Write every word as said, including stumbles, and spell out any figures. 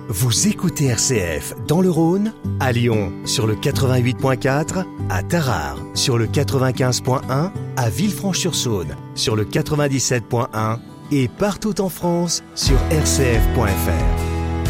Vous écoutez R C F dans le Rhône, à Lyon sur le quatre-vingt-huit virgule quatre, à Tarare sur le quatre-vingt-quinze virgule un, à Villefranche-sur-Saône sur le quatre-vingt-dix-sept virgule un et partout en France sur r c f point f r.